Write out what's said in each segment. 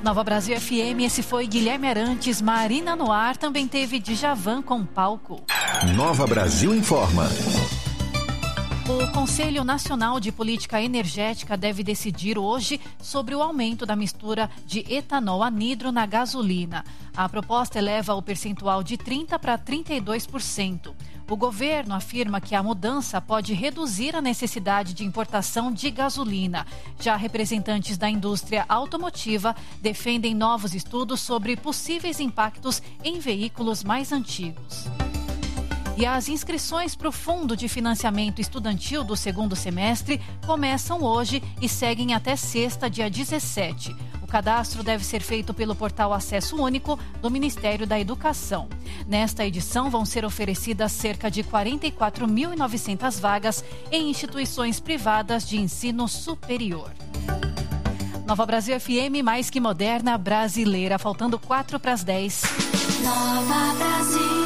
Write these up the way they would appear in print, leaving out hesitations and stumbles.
Nova Brasil FM, esse foi Guilherme Arantes. Marina Noir também teve Djavan com palco. Nova Brasil informa. O Conselho Nacional de Política Energética deve decidir hoje sobre o aumento da mistura de etanol anidro na gasolina. A proposta eleva o percentual de 30% para 32%. O governo afirma que a mudança pode reduzir a necessidade de importação de gasolina. Já representantes da indústria automotiva defendem novos estudos sobre possíveis impactos em veículos mais antigos. E as inscrições para o Fundo de Financiamento Estudantil do segundo semestre começam hoje e seguem até sexta, dia 17. O cadastro deve ser feito pelo portal Acesso Único do Ministério da Educação. Nesta edição vão ser oferecidas cerca de 44.900 vagas em instituições privadas de ensino superior. Nova Brasil FM, mais que moderna, brasileira. Faltando 4 para as 10. Nova Brasil.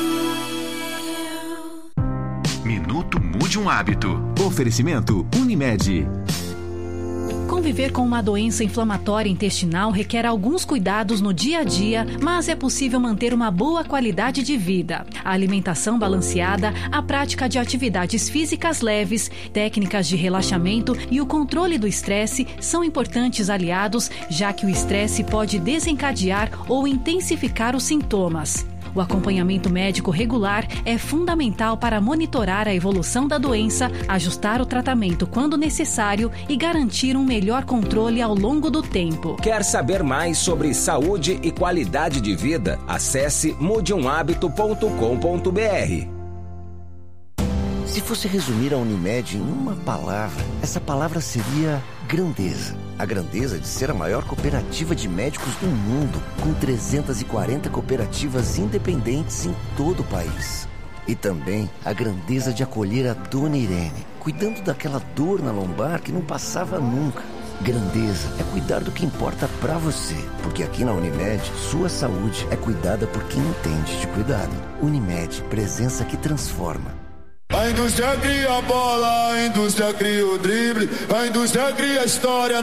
Minuto Mude um Hábito. Oferecimento Unimed. Conviver com uma doença inflamatória intestinal requer alguns cuidados no dia a dia, mas é possível manter uma boa qualidade de vida. A alimentação balanceada, a prática de atividades físicas leves, técnicas de relaxamento e o controle do estresse são importantes aliados, já que o estresse pode desencadear ou intensificar os sintomas. O acompanhamento médico regular é fundamental para monitorar a evolução da doença, ajustar o tratamento quando necessário e garantir um melhor controle ao longo do tempo. Quer saber mais sobre saúde e qualidade de vida? Acesse mudeumhabito.com.br. Se fosse resumir a Unimed em uma palavra, essa palavra seria grandeza. A grandeza de ser a maior cooperativa de médicos do mundo, com 340 cooperativas independentes em todo o país. E também a grandeza de acolher a Dona Irene, cuidando daquela dor na lombar que não passava nunca. Grandeza é cuidar do que importa pra você, porque aqui na Unimed, sua saúde é cuidada por quem entende de cuidado. Unimed, presença que transforma. A indústria cria a bola, a indústria cria o drible, a indústria cria a história.